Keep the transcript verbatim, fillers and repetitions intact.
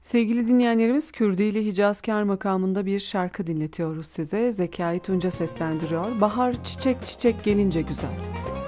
Sevgili dinleyenlerimiz, Kürdili Hicazkar makamında bir şarkı dinletiyoruz size. Zekai Tunca seslendiriyor. Bahar çiçek çiçek gelince güzel.